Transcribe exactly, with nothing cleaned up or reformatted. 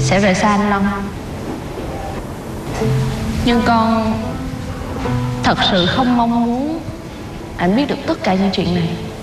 sẽ rời xa anh Long. Nhưng con thật sự không mong muốn anh biết được tất cả những chuyện này.